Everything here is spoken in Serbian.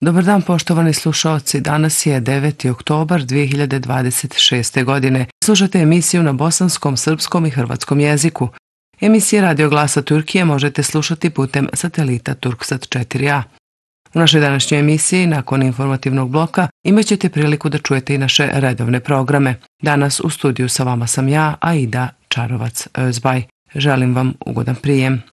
Dobar dan poštovani slušaoci, danas je 9. oktobar 2026. godine. Slušate emisiju na bosanskom, srpskom i hrvatskom jeziku. Emisije Radio Glasa Turkije možete slušati putem satelita Turksat 4a. U našoj današnjoj emisiji, nakon informativnog bloka, imat ćete priliku da čujete i naše redovne programe. Danas u studiju sa vama sam ja, Aida Čarovac Özbaj. Želim vam ugodan prijem.